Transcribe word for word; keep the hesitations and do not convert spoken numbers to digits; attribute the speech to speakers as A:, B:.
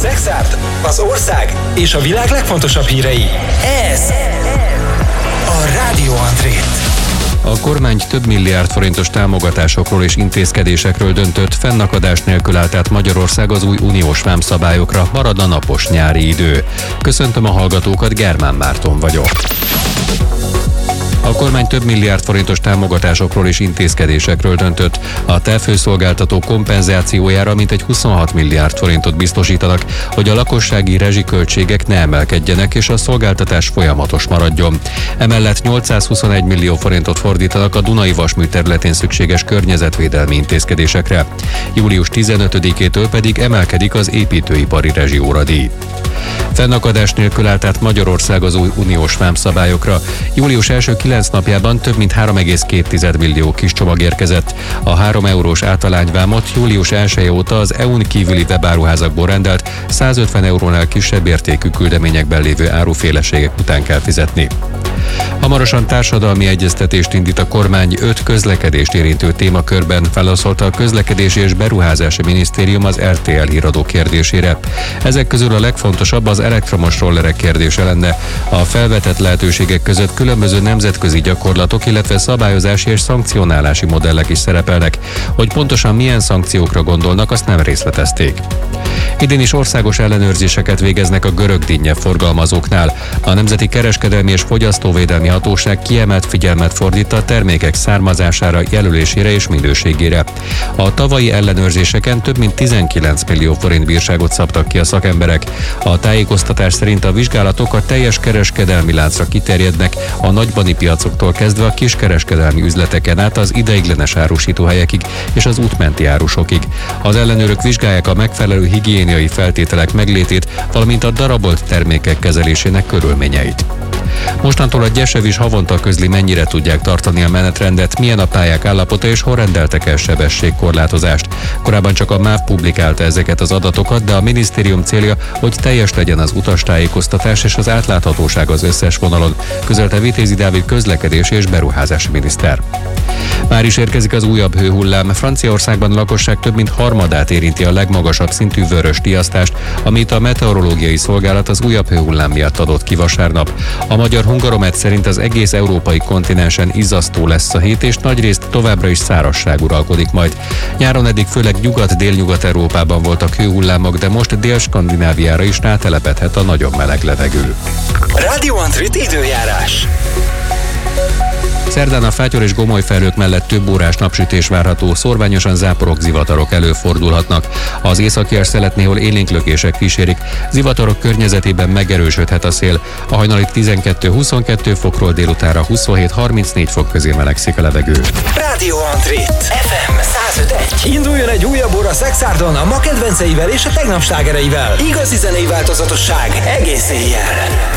A: Szexárd, az ország és a világ legfontosabb hírei. Ez a Rádió André.
B: A kormány több milliárd forintos támogatásokról és intézkedésekről döntött, fennakadás nélkül állt át Magyarország az új uniós vámszabályokra, marad a napos nyári idő. Köszöntöm a hallgatókat, Germán Márton vagyok. A kormány több milliárd forintos támogatásokról és intézkedésekről döntött. A távhőszolgáltató kompenzációjára mintegy huszonhat milliárd forintot biztosítanak, hogy a lakossági rezsiköltségek ne emelkedjenek és a szolgáltatás folyamatos maradjon. Emellett nyolcszázhuszonegy millió forintot fordítanak a Dunai vasmű területén szükséges környezetvédelmi intézkedésekre. július tizenötödikétől pedig emelkedik az építőipari rezsióradíj. Fennakadás nélkül állt át Magyarország az új uniós vámszabályokra. július első kilenc napjában több mint három egész két millió kis csomag érkezett. A három eurós általányvámot július elseje óta az é u-n kívüli webáruházakból rendelt százötven eurónál kisebb értékű küldeményekben lévő áruféleségek után kell fizetni. Hamarosan társadalmi egyeztetést indít a kormány öt közlekedést érintő témakörben, válaszolta a Közlekedési és Beruházási Minisztérium az er té el híradó kérdésére. Ezek közül a legfontosabb az elektromos rollerek kérdése lenne. A felvetett lehetőségek között különböző nemzetközi gyakorlatok, illetve szabályozási és szankcionálási modellek is szerepelnek. Hogy pontosan milyen szankciókra gondolnak, azt nem részletezték. Idén is országos ellenőrzéseket végeznek a görög dinnye forgalmazóknál. A Nemzeti Kereskedelmi és Fogyasztóvédelmi Hatóság kiemelt figyelmet fordít a termékek származására, jelölésére és minőségére. A tavalyi ellenőrzéseken több mint tizenkilenc millió forint bírságot szabtak ki a szakemberek. A tájékoztatás szerint a vizsgálatok a teljes kereskedelmi láncra kiterjednek, a nagybani piacoktól kezdve a kiskereskedelmi üzleteken át az ideiglenes árusítóhelyekig és az útmenti árusokig. Az ellenőrök vizsgálják a megfelelő higiéniai feltételek meglétét, valamint a darabolt termékek kezelésének körülményeit. Mostantól a Gyesev is havonta közli, mennyire tudják tartani a menetrendet, milyen a pályák állapota és hol rendeltek el sebességkorlátozást. Korábban csak a MÁV publikálta ezeket az adatokat, de a minisztérium célja, hogy teljes legyen az utastájékoztatás és az átláthatóság az összes vonalon, közölte Vitézi Dávid közlekedési és beruházási miniszter. Már is érkezik az újabb hőhullám. Franciaországban a lakosság több mint harmadát érinti a legmagasabb szintű vörös riasztást, amit a meteorológiai szolgálat az újabb hőhullám miatt adott ki vasárnap. A magyar Hungaromet szerint az egész európai kontinensen izzasztó lesz a hét, és nagyrészt továbbra is szárazság uralkodik majd. Nyáron eddig főleg Nyugat-Délnyugat-Európában voltak hőhullámok, de most Dél-Skandináviára is rátelepedhet a nagyon meleg levegő.
A: Rádió André időjárás.
B: Szerdán a Fátyor és Gomoly felhők mellett több órás napsütés várható, szorványosan záporok, zivatarok előfordulhatnak. Az északi szelet néhol élénklökések kísérik, zivatarok környezetében megerősödhet a szél. A hajnali tizenkettő-huszonkettő fokról délutánra huszonhét-harmincnégy fok közé melegszik a levegő.
A: Rádió André, ef em száz öt egy. Induljon egy újabb óra Szexárdon a ma kedvenceivel és a tegnap slágereivel. Igazi zenei változatosság egész éjjel.